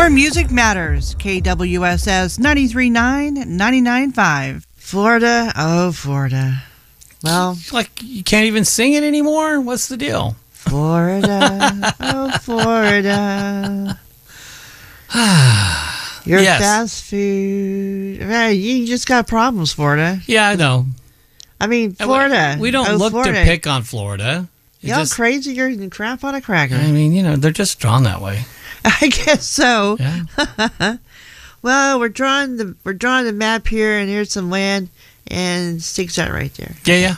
Where music matters. KWSS 93.9, 99.5. Florida, oh, Florida. Well, like you can't even sing it anymore? What's the deal? Florida, oh, Florida. Your fast food. Right, you just got problems, Florida. Yeah, I know. I mean, Florida. We don't look Florida. to pick on Florida. Y'all crazy? You're crap on a cracker. I mean, they're just drawn that way. I guess so. Yeah. Well, we're drawing the map here, and here's some land, and sticks that right there. Yeah.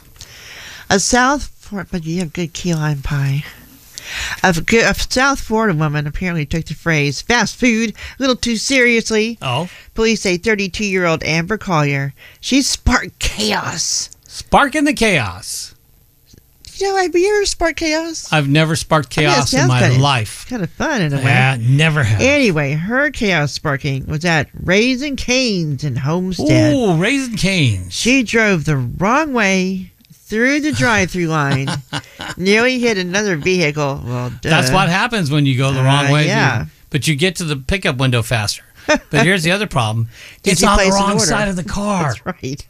But you have good key lime pie. A South Florida woman apparently took the phrase "fast food" a little too seriously. Oh. Police say 32-year-old Amber Collier, she sparked chaos. Sparking the chaos. Have you ever sparked chaos? I've never sparked chaos in my life. Kind of fun in a way. Yeah, never have. Anyway, her chaos sparking was at Raising Cane's in Homestead. Ooh, Raising Cane's. She drove the wrong way through the drive-through line, nearly hit another vehicle. Well, duh. That's what happens when you go the wrong way. Yeah. But you get to the pickup window faster. But here's the other problem. It's on the wrong side of the car. That's right.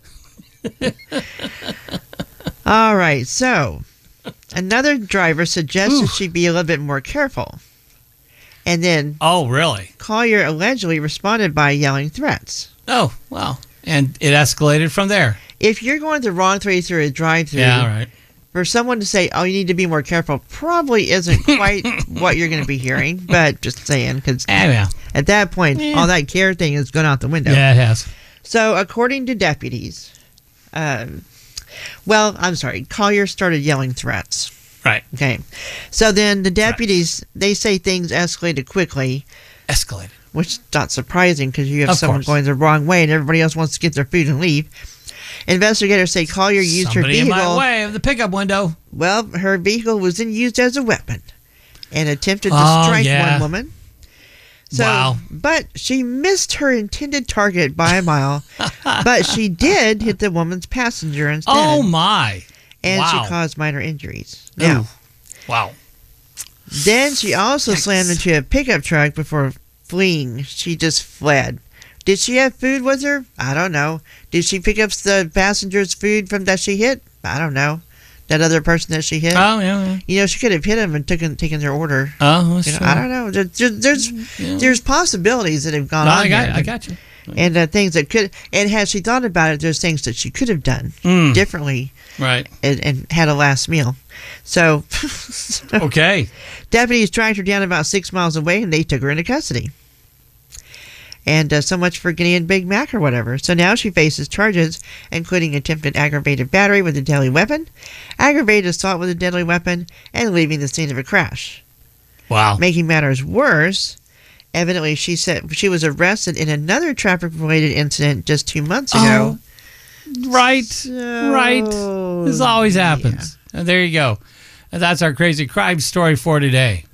All right, so another driver suggested she be a little bit more careful. And then really? Collier allegedly responded by yelling threats. Oh, well. And it escalated from there. If you're going the wrong way through a drive-through, right. For someone to say, you need to be more careful, probably isn't quite what you're going to be hearing. But just saying, because at that point, all that care thing has gone out the window. Yeah, it has. So, according to deputies, Collier started yelling threats. Right. Okay. So then the deputies, they say things escalated quickly. Escalated. Which is not surprising because you have someone going the wrong way and everybody else wants to get their food and leave. Investigators say Collier used her vehicle. In my way of the pickup window. Well, her vehicle was then used as a weapon and attempted to strike one woman. So, wow. But she missed her intended target by a mile. But she did hit the woman's passenger instead. Oh, my. And she caused minor injuries. Now, wow. Then she also slammed into a pickup truck before fleeing. She just fled. Did she have food with her? I don't know. Did she pick up the passenger's food that she hit? I don't know. That other person that she hit? Oh, yeah. She could have hit him and taken their order. Oh, that's true. I don't know. There's possibilities that have gone on. I got you. And things that could, and had she thought about it, there's things that she could have done differently. Right. And had a last meal. So. Okay. Deputies tracked her down about 6 miles away and they took her into custody. And so much for getting a Big Mac or whatever. So now she faces charges, including attempted aggravated battery with a deadly weapon, aggravated assault with a deadly weapon, and leaving the scene of a crash. Wow. Making matters worse, evidently she said she was arrested in another traffic-related incident just 2 months ago. Right. This always happens. And there you go. And that's our crazy crime story for today.